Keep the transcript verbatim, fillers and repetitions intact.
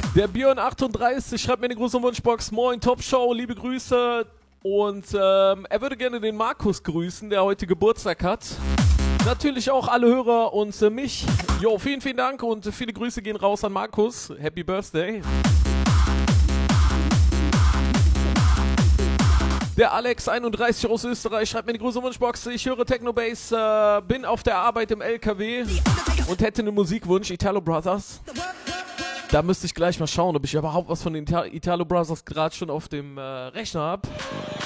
Der Björn achtunddreißig schreibt mir eine große Wunschbox. Moin, Top-Show, liebe Grüße. Und ähm, er würde gerne den Markus grüßen, der heute Geburtstag hat. Natürlich auch alle Hörer und äh, mich. Jo, vielen, vielen Dank und äh, viele Grüße gehen raus an Markus. Happy Birthday. Der Alex einunddreißig aus Österreich schreibt mir eine große Wunschbox. Ich höre Technobase, äh, bin auf der Arbeit im L K W und hätte einen Musikwunsch, Italo Brothers. Da müsste ich gleich mal schauen, ob ich überhaupt was von den Italo Brothers gerade schon auf dem äh, Rechner habe.